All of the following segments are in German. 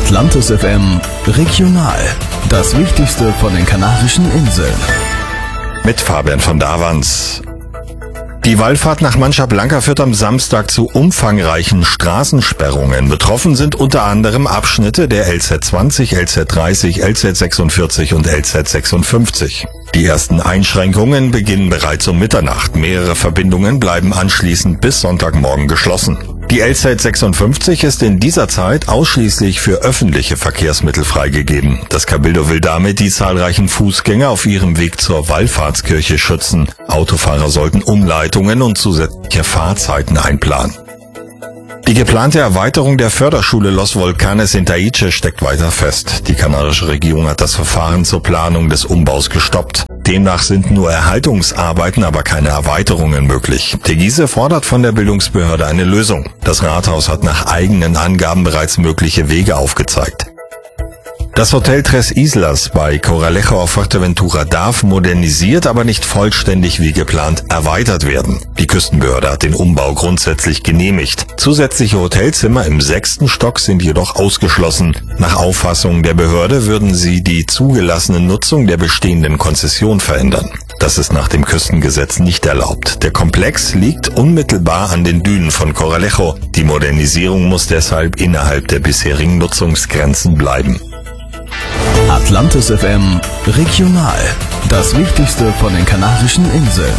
Atlantis FM Regional. Das Wichtigste von den Kanarischen Inseln. Mit Fabian von Davans. Die Wallfahrt nach Mancha Blanca führt am Samstag zu umfangreichen Straßensperrungen. Betroffen sind unter anderem Abschnitte der LZ 20, LZ 30, LZ 46 und LZ 56. Die ersten Einschränkungen beginnen bereits um Mitternacht. Mehrere Verbindungen bleiben anschließend bis Sonntagmorgen geschlossen. Die LZ 56 ist in dieser Zeit ausschließlich für öffentliche Verkehrsmittel freigegeben. Das Cabildo will damit die zahlreichen Fußgänger auf ihrem Weg zur Wallfahrtskirche schützen. Autofahrer sollten Umleitungen und zusätzliche Fahrzeiten einplanen. Die geplante Erweiterung der Förderschule Los Volcanes in Taiche steckt weiter fest. Die kanarische Regierung hat das Verfahren zur Planung des Umbaus gestoppt. Demnach sind nur Erhaltungsarbeiten, aber keine Erweiterungen möglich. Tegese fordert von der Bildungsbehörde eine Lösung. Das Rathaus hat nach eigenen Angaben bereits mögliche Wege aufgezeigt. Das Hotel Tres Islas bei Coralejo auf Fuerteventura darf modernisiert, aber nicht vollständig wie geplant erweitert werden. Die Küstenbehörde hat den Umbau grundsätzlich genehmigt. Zusätzliche Hotelzimmer im 6. Stock sind jedoch ausgeschlossen. Nach Auffassung der Behörde würden sie die zugelassene Nutzung der bestehenden Konzession verändern. Das ist nach dem Küstengesetz nicht erlaubt. Der Komplex liegt unmittelbar an den Dünen von Coralejo. Die Modernisierung muss deshalb innerhalb der bisherigen Nutzungsgrenzen bleiben. Atlantis FM Regional. Das Wichtigste von den Kanarischen Inseln.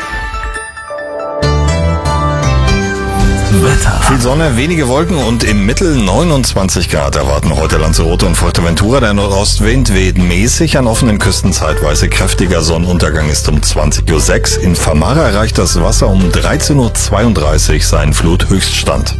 Wetter. Viel Sonne, wenige Wolken und im Mittel 29 Grad erwarten heute Lanzarote und Fuerteventura. Der Nordostwind weht mäßig, an offenen Küsten zeitweise kräftiger. Sonnenuntergang ist um 20.06 Uhr. In Famara erreicht das Wasser um 13.32 Uhr seinen Fluthöchststand.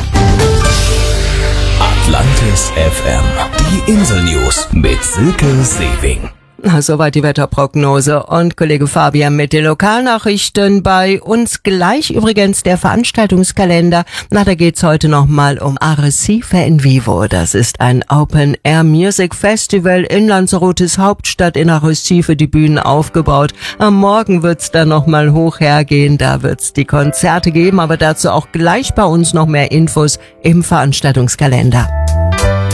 Atlantis FM. Die Insel-News mit Silke Sewing. Soweit die Wetterprognose und Kollege Fabian mit den Lokalnachrichten. Bei uns gleich übrigens der Veranstaltungskalender. Da geht's heute nochmal um Arrecife in Vivo. Das ist ein Open-Air-Music-Festival in Lanzarotes Hauptstadt in Arrecife, die Bühnen aufgebaut. Am Morgen wird's dann nochmal hoch hergehen, da wird's die Konzerte geben, aber dazu auch gleich bei uns noch mehr Infos im Veranstaltungskalender.